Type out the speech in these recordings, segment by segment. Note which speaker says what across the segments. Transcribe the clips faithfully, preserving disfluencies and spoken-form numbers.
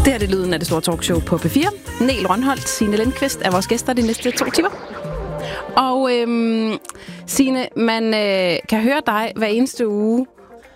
Speaker 1: Det her er det lyden af det store talkshow på P fire. Niel Rønholdt, Signe Lindqvist er vores gæster de næste to timer. Og øhm, Signe, man øh, kan høre dig hver eneste uge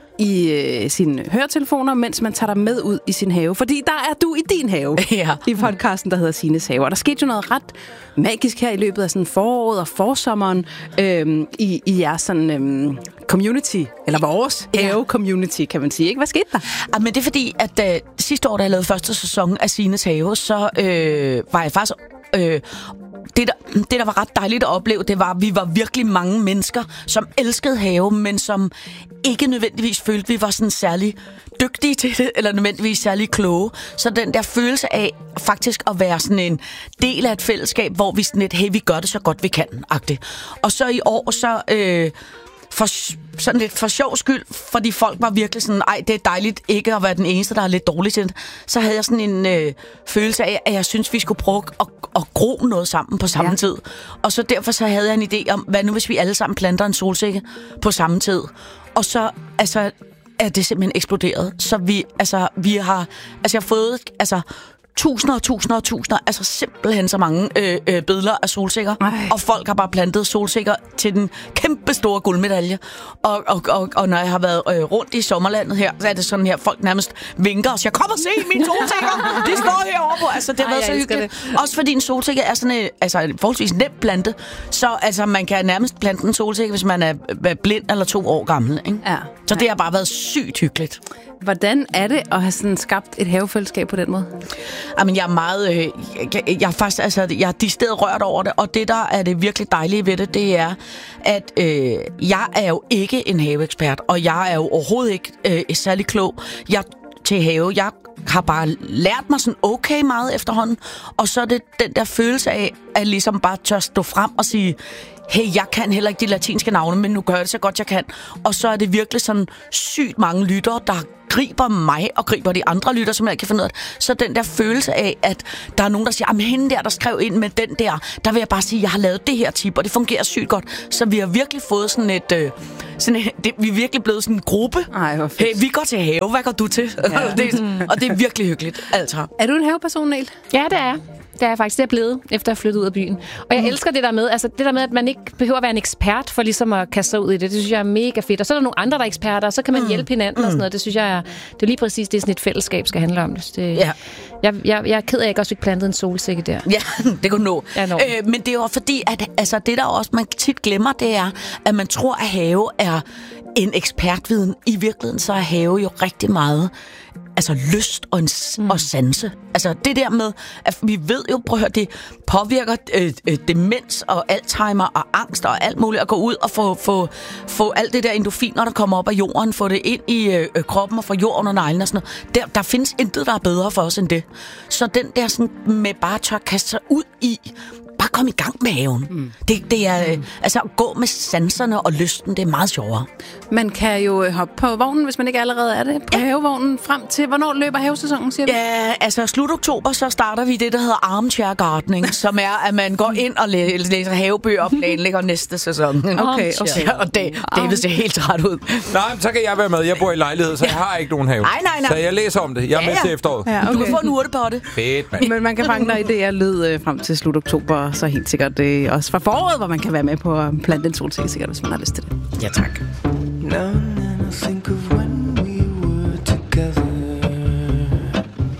Speaker 1: i øh, sine høretelefoner, mens man tager dig med ud i sin have. Fordi der er du i din have,
Speaker 2: ja.
Speaker 1: I podcasten, der hedder Signes Have. Og der skete jo noget ret magisk her i løbet af sådan foråret og forsommeren øhm, i, i jeres sådan, øhm, community, eller vores ja. have-community, kan man sige. Ikke? Hvad skete der?
Speaker 2: Ja, men det er fordi, at øh, sidste år, da jeg lavede første sæson af Signes Have, så øh, var jeg faktisk... Øh, Det der, det, der var ret dejligt at opleve, det var, at vi var virkelig mange mennesker, som elskede have, men som ikke nødvendigvis følte, at vi var sådan særlig dygtige til det, eller nødvendigvis særlig kloge. Så den der følelse af faktisk at være sådan en del af et fællesskab, hvor vi sådan lidt, hey, vi gør det så godt vi kan-agtigt. Og så i år, så... Øh, For, sådan lidt for sjov skyld, fordi folk var virkelig sådan, ej, det er dejligt ikke at være den eneste, der er lidt dårlig til det. Så havde jeg sådan en øh, følelse af, at jeg synes, vi skulle prøve at, at gro noget sammen på samme ja. tid. Og så derfor så havde jeg en idé om, hvad nu hvis vi alle sammen planter en solsikke på samme tid? Og så, altså, er det simpelthen eksploderet. Så vi, altså, vi har, altså, jeg har fået, altså, tusinder og tusinder og tusinder, altså simpelthen så mange øh, øh, billeder af solsikker. Ej. Og folk har bare plantet solsikker til den kæmpe store guldmedalje. Og, og, og, og når jeg har været øh, rundt i sommerlandet her, så er det sådan her, folk nærmest vinker og siger, kom og se mine solsikker, de står herovre på. Altså, det har været så hyggeligt. Det. Også fordi en solsikke er sådan en, altså, en forholdsvis nem plante, så altså, man kan nærmest plante en solsikke, hvis man er blind eller to år gammel. Ikke? Ja. Så det har bare været sygt hyggeligt.
Speaker 1: Hvordan er det at have sådan skabt et havefællesskab på den måde?
Speaker 2: Jamen, jeg er meget... Øh, jeg, jeg er faktisk... Altså, jeg er decideret rørt over det, og det, der er det virkelig dejlige ved det, det er, at øh, jeg er jo ikke en haveekspert, og jeg er jo overhovedet ikke øh, særlig klog. Jeg til have. Jeg har bare lært mig sådan okay meget efterhånden, og så er det den der følelse af, at ligesom bare tør stå frem og sige, hey, jeg kan heller ikke de latinske navne, men nu gør jeg det så godt, jeg kan. Og så er det virkelig sådan sygt mange lyttere, der griber mig og griber de andre lyttere, som jeg ikke kan finde ud af. Så den der følelse af, at der er nogen, der siger, at hende der, der skrev ind med den der, der vil jeg bare sige, at jeg har lavet det her tip, og det fungerer sygt godt. Så vi har virkelig fået sådan et... Øh, sådan et det, vi er virkelig blevet sådan en gruppe.
Speaker 1: Ej, hvor fedt.
Speaker 2: Hey, vi går til have, hvad går du til? Ja. det, og det er virkelig hyggeligt, altså.
Speaker 1: Er du en haveperson, Niel?
Speaker 3: Ja, det er jeg. Det er jeg faktisk, det er blevet, efter jeg flyttede ud af byen. Og jeg mm. elsker det der med, altså det der med, at man ikke behøver at være en ekspert for ligesom at kaste sig ud i det. Det synes jeg er mega fedt. Og så er der nogle andre, der er eksperter, og så kan man mm. hjælpe hinanden mm. og sådan noget. Det synes jeg er, det er lige præcis det, sådan et fællesskab skal handle om. Det,
Speaker 2: ja.
Speaker 3: jeg, jeg, jeg er ked af, at jeg ikke også fik plantet en solsikke der.
Speaker 2: Ja, det kunne nå. Øh, men det er jo fordi, at altså, det der også, man tit glemmer, det er, at man tror, at have er en ekspertviden. I virkeligheden så er have jo rigtig meget altså lyst og, en, mm. og sanse. Altså det der med, at vi ved jo, prøv at høre, det påvirker øh, øh, demens og Alzheimer og angst og alt muligt, at gå ud og få, få, få alt det der endorfiner, der kommer op af jorden, få det ind i øh, kroppen og fra jorden og neglene og sådan noget. Der, der findes intet, der er bedre for os end det. Så den der sådan med bare tør kaste sig ud i, bare kom i gang med haven. Mm. Det, det er, mm. altså at gå med sanserne og lysten, det er meget sjovere.
Speaker 1: Man kan jo hoppe på vognen, hvis man ikke allerede er det, på ja. havevognen frem til, hvornår løber havesæsonen, siger du?
Speaker 2: Ja, altså slut oktober, så starter vi det, der hedder armchair gardening, som er, at man går ind og læ- læser havebøger og planlægger næste sæson.
Speaker 1: Okay, okay.
Speaker 2: Og det, David ser helt træt ud.
Speaker 4: Nej, så kan jeg være med. Jeg bor i lejlighed, så jeg har ikke nogen have.
Speaker 2: Nej, nej, nej.
Speaker 4: Så jeg læser om det. Jeg er
Speaker 2: ja,
Speaker 4: med
Speaker 2: ja.
Speaker 4: til efteråret.
Speaker 1: Ja, okay.
Speaker 2: Du kan få en urtepotte.
Speaker 4: Fedt, mand.
Speaker 1: Men man kan fange dig idéer lyd øh, frem til slut oktober, så helt sikkert øh, også fra foråret, hvor man kan være med på at plante en solsikke, sikkert, hvis man har lyst til det.
Speaker 2: Ja, tak.
Speaker 5: Now and then I think of when we were together,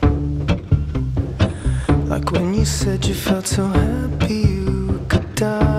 Speaker 5: like when you said you felt so happy you could die.